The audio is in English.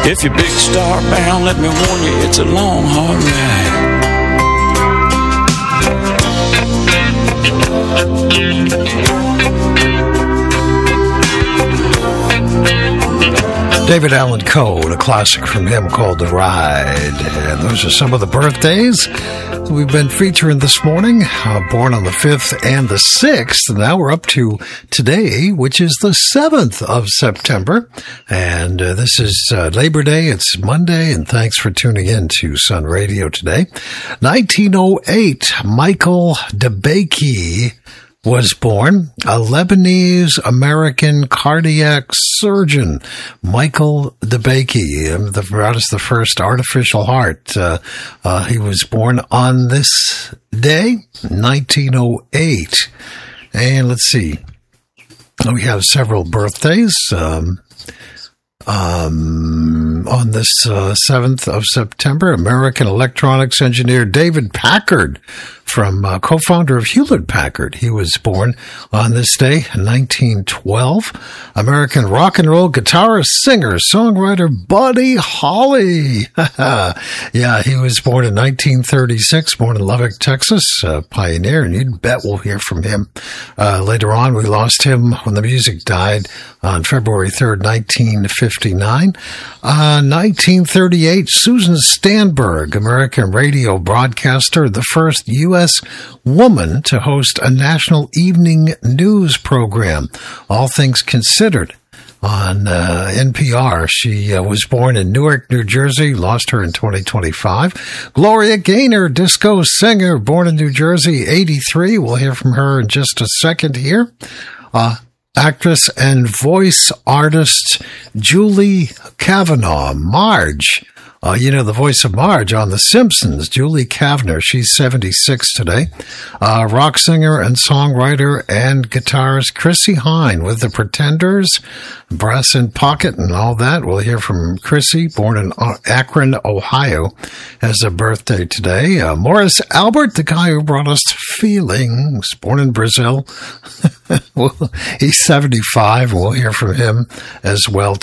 If you're big star bound, let me warn you, it's a long, hard ride. David Allan Coe, a classic from him called The Ride. And those are some of the birthdays we've been featuring this morning. Born on the 5th and the 6th. Now we're up to today, which is the 7th of September. And this is Labor Day. It's Monday. And thanks for tuning in to Sun Radio today. 1908, Michael DeBakey was born, a Lebanese-American cardiac surgeon. Michael DeBakey, that is the first artificial heart. He was born on this day, 1908. And let's see, we have several birthdays. On this 7th of September, American electronics engineer David Packard, from co-founder of Hewlett-Packard. He was born on this day, 1912. American rock and roll guitarist, singer, songwriter Buddy Holly. Yeah, he was born in 1936, born in Lubbock, Texas, pioneer, and you'd bet we'll hear from him later on. We lost him when the music died on February 3rd, 1959. 1938, Susan Stanberg, American radio broadcaster, the first U.S. woman to host a national evening news program, All Things Considered, on NPR. She was born in Newark, New Jersey, lost her in 2025. Gloria Gaynor, disco singer, born in New Jersey, 83. We'll hear from her in just a second here. Actress and voice artist Julie Kavanaugh, Marge. The voice of Marge on The Simpsons, Julie Kavner. She's 76 today. Rock singer and songwriter and guitarist Chrissie Hynde with The Pretenders, Brass in Pocket and all that. We'll hear from Chrissie, born in Akron, Ohio, has a birthday today. Morris Albert, the guy who brought us Feelings, born in Brazil. He's 75. We'll hear from him as well